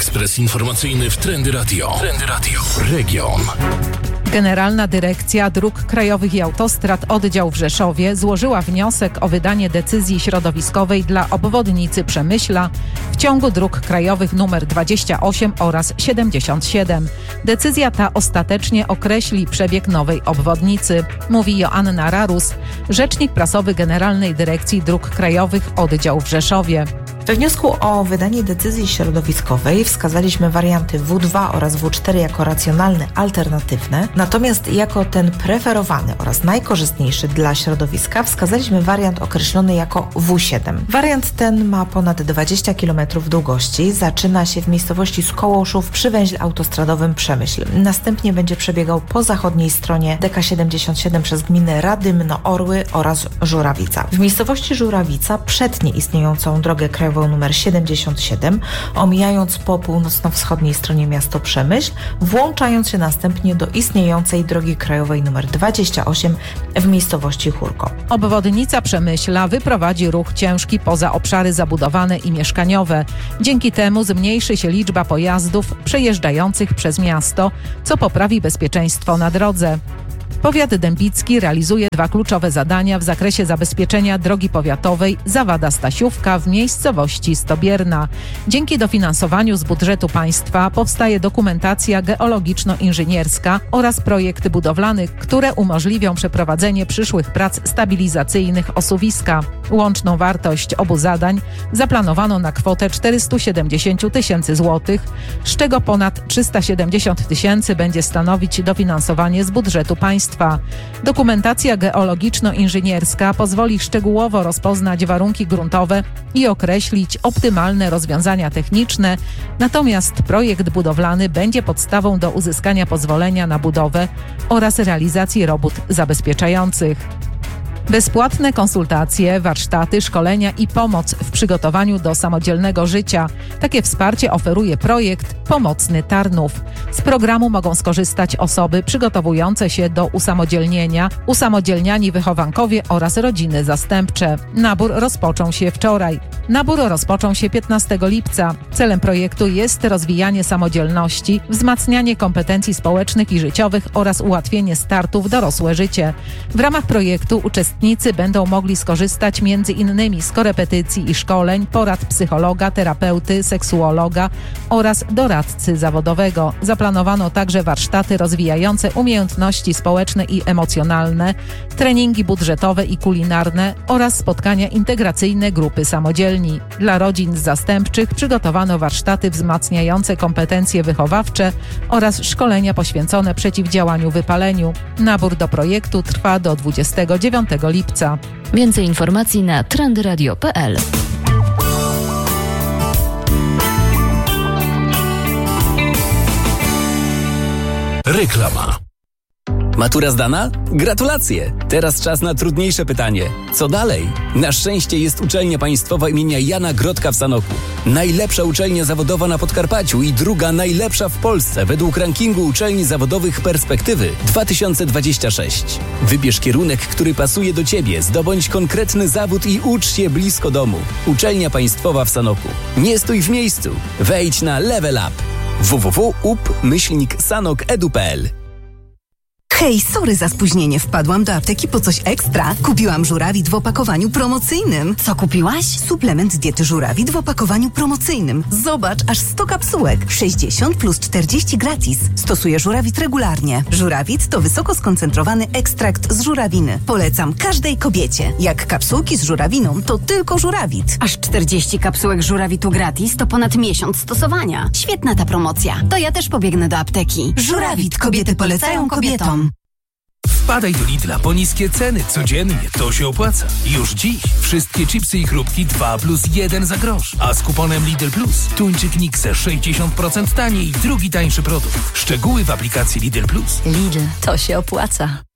Ekspres informacyjny w Trendy Radio. Trendy Radio. Region. Generalna Dyrekcja Dróg Krajowych i Autostrad Oddział w Rzeszowie złożyła wniosek o wydanie decyzji środowiskowej dla obwodnicy Przemyśla w ciągu dróg krajowych nr 28 oraz 77. Decyzja ta ostatecznie określi przebieg nowej obwodnicy, mówi Joanna Rarus, rzecznik prasowy Generalnej Dyrekcji Dróg Krajowych Oddział w Rzeszowie. We wniosku o wydanie decyzji środowiskowej wskazaliśmy warianty W2 oraz W4 jako racjonalne, alternatywne, natomiast jako ten preferowany oraz najkorzystniejszy dla środowiska wskazaliśmy wariant określony jako W7. Wariant ten ma ponad 20 km długości, zaczyna się w miejscowości Skołoszów przy węźle autostradowym Przemyśl. Następnie będzie przebiegał po zachodniej stronie DK77 przez gminy Radymno, Orły oraz Żurawica. W miejscowości Żurawica przetnie istniejącą drogę krajową nr 77, omijając po północno-wschodniej stronie miasto Przemyśl, włączając się następnie do istniejącej drogi krajowej nr 28 w miejscowości Chórko. Obwodnica Przemyśla wyprowadzi ruch ciężki poza obszary zabudowane i mieszkaniowe. Dzięki temu zmniejszy się liczba pojazdów przejeżdżających przez miasto, co poprawi bezpieczeństwo na drodze. Powiat dębicki realizuje 2 kluczowe zadania w zakresie zabezpieczenia drogi powiatowej Zawada-Stasiówka w miejscowości Stobierna. Dzięki dofinansowaniu z budżetu państwa powstaje dokumentacja geologiczno-inżynierska oraz projekty budowlane, które umożliwią przeprowadzenie przyszłych prac stabilizacyjnych osuwiska. Łączną wartość obu zadań zaplanowano na kwotę 470 000 złotych, z czego ponad 370 000 będzie stanowić dofinansowanie z budżetu państwa. Dokumentacja geologiczno-inżynierska pozwoli szczegółowo rozpoznać warunki gruntowe i określić optymalne rozwiązania techniczne, natomiast projekt budowlany będzie podstawą do uzyskania pozwolenia na budowę oraz realizacji robót zabezpieczających. Bezpłatne konsultacje, warsztaty, szkolenia i pomoc w przygotowaniu do samodzielnego życia. Takie wsparcie oferuje projekt Pomocny Tarnów. Z programu mogą skorzystać osoby przygotowujące się do usamodzielnienia, usamodzielniani wychowankowie oraz rodziny zastępcze. Nabór rozpoczął się wczoraj. Nabór rozpoczął się 15 lipca. Celem projektu jest rozwijanie samodzielności, wzmacnianie kompetencji społecznych i życiowych oraz ułatwienie startu w dorosłe życie. W ramach projektu uczestnicy będą mogli skorzystać m.in. z korepetycji i szkoleń, porad psychologa, terapeuty, seksuologa oraz doradcy zawodowego. Zaplanowano także warsztaty rozwijające umiejętności społeczne i emocjonalne, treningi budżetowe i kulinarne oraz spotkania integracyjne grupy samodzielni. Dla rodzin zastępczych przygotowano warsztaty wzmacniające kompetencje wychowawcze oraz szkolenia poświęcone przeciwdziałaniu wypaleniu. Nabór do projektu trwa do 29 lipca. Więcej informacji na trendyradio.pl. Reklama. Matura zdana? Gratulacje! Teraz czas na trudniejsze pytanie. Co dalej? Na szczęście jest uczelnia państwowa imienia Jana Grodka w Sanoku. Najlepsza uczelnia zawodowa na Podkarpaciu i druga najlepsza w Polsce według rankingu uczelni zawodowych Perspektywy 2026. Wybierz kierunek, który pasuje do Ciebie, zdobądź konkretny zawód i ucz się blisko domu. Uczelnia państwowa w Sanoku. Nie stój w miejscu. Wejdź na Level Up. www.up-sanok.edu.pl. Hej, sorry za spóźnienie. Wpadłam do apteki po coś ekstra. Kupiłam żurawit w opakowaniu promocyjnym. Co kupiłaś? Suplement z diety żurawit w opakowaniu promocyjnym. Zobacz, aż 100 kapsułek. 60 plus 40 gratis. Stosuję żurawit regularnie. Żurawit to wysoko skoncentrowany ekstrakt z żurawiny. Polecam każdej kobiecie. Jak kapsułki z żurawiną, to tylko żurawit. Aż 40 kapsułek żurawitu gratis to ponad miesiąc stosowania. Świetna ta promocja. To ja też pobiegnę do apteki. Żurawit. Kobiety polecają kobietom. Wpadaj do Lidla po niskie ceny. Codziennie to się opłaca. Już dziś wszystkie chipsy i chrupki 2 plus 1 za grosz. A z kuponem Lidl Plus tuńczyk Nixe 60% taniej i drugi tańszy produkt. Szczegóły w aplikacji Lidl Plus. Lidl, to się opłaca.